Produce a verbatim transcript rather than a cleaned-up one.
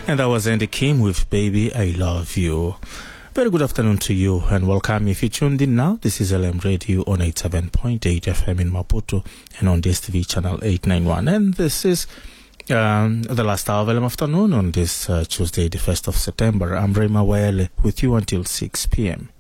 And that was Andy Kim with Baby I Love You. Very good afternoon to you and welcome. If you tuned in now, this is L M Radio on eighty-seven point eight F M in Maputo and on D S T V channel eight ninety-one. And this is um, the last hour of L M afternoon on this uh, Tuesday, the first of September. I'm Rema Waele with you until six p.m.